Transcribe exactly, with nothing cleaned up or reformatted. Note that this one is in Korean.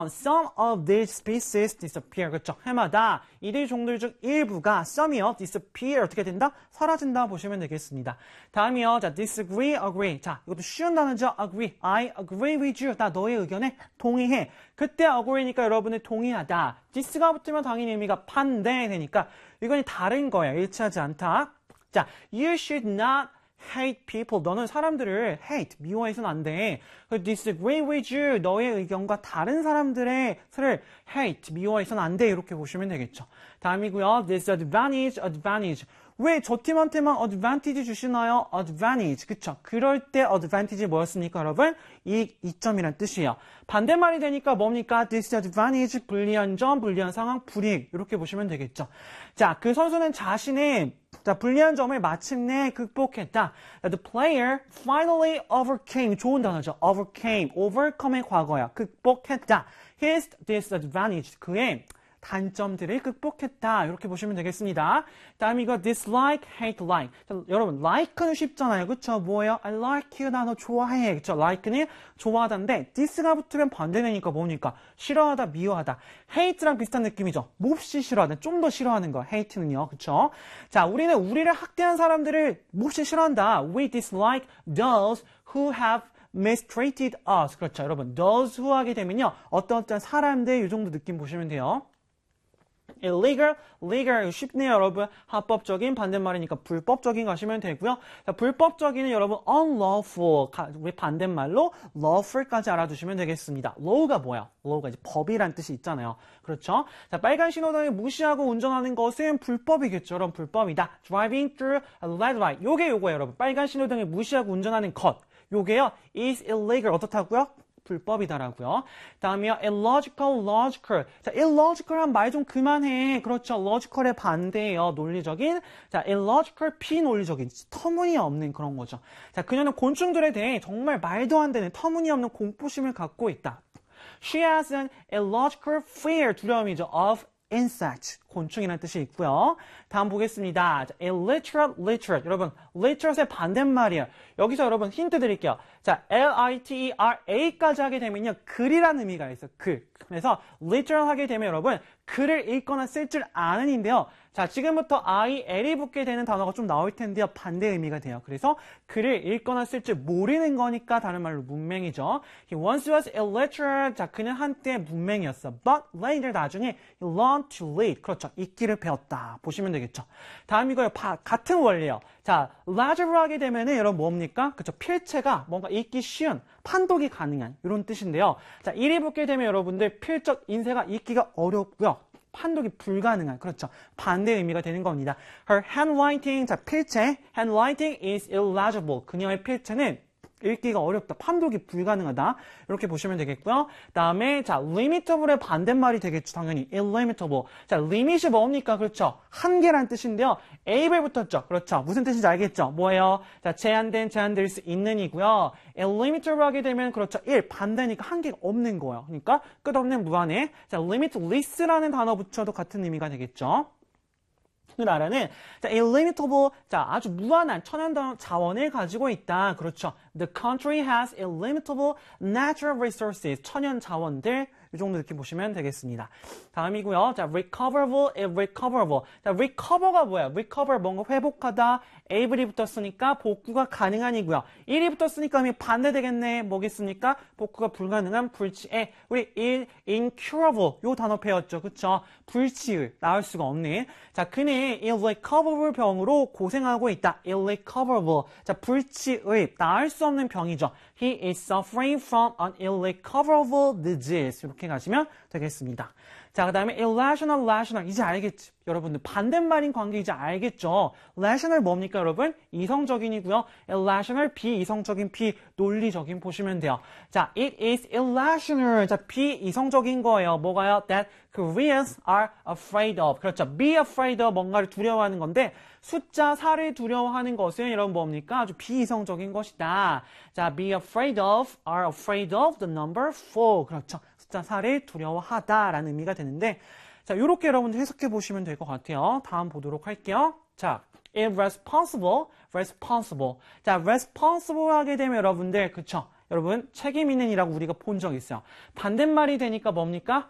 Some of these species disappear. 그렇죠. 해마다 이들 종들 중 일부가 some이요. disappear 어떻게 된다? 사라진다 보시면 되겠습니다. 다음이요. 자, disagree, agree. 자, 이것도 쉬운 단어죠. agree. I agree with you. 나 너의 의견에 동의해. 그때 agree니까 여러분을 동의하다. dis가 붙으면 당연히 의미가 반대 되니까 이건 다른 거예요. 일치하지 않다. 자, you should not hate people. 너는 사람들을 hate, 미워해서는 안 돼. disagree with you. 너의 의견과 다른 사람들의 틀을 hate, 미워해서는 안 돼. 이렇게 보시면 되겠죠. 다음이고요. disadvantage, advantage. 왜 저 팀한테만 advantage 주시나요? advantage. 그쵸? 그럴 때 advantage 뭐였습니까, 여러분? 이 이점이란 뜻이에요. 반대말이 되니까 뭡니까? disadvantage, 불리한 점, 불리한 상황, 불이익. 이렇게 보시면 되겠죠. 자, 그 선수는 자신의 자, 불리한 점을 마침내 극복했다. The player finally overcame. 좋은 단어죠. overcame. overcome의 과거야. 극복했다. His disadvantage. 그의 단점들을 극복했다. 이렇게 보시면 되겠습니다. 다음 이거 dislike, hate, like. 자, 여러분, like는 쉽잖아요. 그쵸? 뭐예요? I like you. 나 너 좋아해. 그쵸? like는 좋아하다인데 dis가 붙으면 반대되니까 뭡니까? 싫어하다, 미워하다. hate랑 비슷한 느낌이죠. 몹시 싫어하다. 좀 더 싫어하는 거. hate는요. 그쵸? 자, 우리는 우리를 학대한 사람들을 몹시 싫어한다. We dislike those who have mistreated us. 그렇죠. 여러분, those who 하게 되면요. 어떤 어떤 사람들 이 정도 느낌 보시면 돼요. illegal, legal 쉽네요, 여러분. 합법적인 반대말이니까 불법적인 가시면 되고요. 자, 불법적인은 여러분 unlawful, 우리 반대말로 lawful까지 알아두시면 되겠습니다. law가 뭐야? law가 이제 법이란 뜻이 있잖아요. 그렇죠? 자, 빨간 신호등을 무시하고 운전하는 것은 불법이겠죠. 여러분, 불법이다. driving through a red light. 요게 요거예요, 여러분. 빨간 신호등을 무시하고 운전하는 것. 요게요, is illegal. 어떻다고요? 불법이다라고요. 다음이요. illogical, logical. 자, illogical한 말 좀 그만해. 그렇죠. logical의 반대예요. 논리적인. 자, illogical, 비논리적인. 터무니없는 그런 거죠. 자, 그녀는 곤충들에 대해 정말 말도 안 되는 터무니없는 공포심을 갖고 있다. She has an illogical fear. 두려움이죠. of insect. 곤충이라는 뜻이 있고요. 다음 보겠습니다. 자, illiterate, literate. 여러분, literate의 반대말이에요. 여기서 여러분 힌트 드릴게요. 자, L-I-T-E-R-A까지 하게 되면요. 글이라는 의미가 있어요. 글. 그래서 literate 하게 되면 여러분, 글을 읽거나 쓸 줄 아는 인데요. 자, 지금부터 I, L이 붙게 되는 단어가 좀 나올 텐데요. 반대 의미가 돼요. 그래서 글을 읽거나 쓸 줄 모르는 거니까 다른 말로 문맹이죠. He once was illiterate. 자, 그는 한때 문맹이었어. But later 나중에 he learned to read. 그렇죠. 읽기를 배웠다. 보시면 되겠죠. 다음 이거요. 바, 같은 원리예요. 자, large로 하게 되면은 여러분 뭡니까? 그렇죠. 필체가 뭔가 읽기 쉬운, 판독이 가능한 이런 뜻인데요. 자, 일이 붙게 되면 여러분들 필적 인쇄가 읽기가 어렵고요. 판독이 불가능한, 그렇죠. 반대 의미가 되는 겁니다. Her handwriting, 자, 필체, handwriting is illegible. 그녀의 필체는 읽기가 어렵다. 판독이 불가능하다. 이렇게 보시면 되겠고요. 다음에 자, limitable의 반대말이 되겠죠. 당연히 illimitable. 자, limit이 뭡니까? 그렇죠. 한계란 뜻인데요. able 붙었죠. 그렇죠. 무슨 뜻인지 알겠죠? 뭐예요? 자, 제한된, 제한될 수 있는 이고요. illimitable 하게 되면 그렇죠. 일, 반대니까 한계가 없는 거예요. 그러니까 끝없는 무한의 자, limitless라는 단어 붙여도 같은 의미가 되겠죠. 나라는 자, illimitable, 자, 아주 무한한 천연 자원을 가지고 있다. 그렇죠. The country has illimitable natural resources. 천연 자원들. 이 정도 느낌 보시면 되겠습니다. 다음이고요. 자, recoverable, irrecoverable. 자, recover가 뭐야? recover 뭔가 회복하다. able이 붙었으니까 복구가 가능한이고요. 일이 붙었으니까 반대되겠네. 뭐겠습니까? 복구가 불가능한 불치의 우리 il, incurable 요 단어 배웠죠. 그쵸? 불치의 나을 수가 없는. 자, 그는 irrecoverable 병으로 고생하고 있다. irrecoverable. 자, 불치의 나을 수 없는 병이죠. He is suffering from an irrecoverable disease. 이렇게 가시면 되겠습니다. 자, 그 다음에 irrational, rational. 이제 알겠지? 여러분들 반대말인 관계 이제 알겠죠? rational 뭡니까, 여러분? 이성적인이고요. irrational, 비이성적인, 비논리적인 보시면 돼요. 자, it is irrational. 자, 비이성적인 거예요. 뭐가요? That Koreans are afraid of. 그렇죠. be afraid of 뭔가를 두려워하는 건데 숫자 사를 두려워하는 것은 여러분 뭡니까? 아주 비이성적인 것이다. 자, be afraid of, are afraid of the number four. 그렇죠. 숫자 사를 두려워하다라는 의미가 되는데 자, 요렇게 여러분들 해석해 보시면 될 것 같아요. 다음 보도록 할게요. 자, irresponsible, responsible. 자, responsible 하게 되면 여러분들, 그쵸? 여러분 책임 있는 이라고 우리가 본 적 있어요. 반대말이 되니까 뭡니까?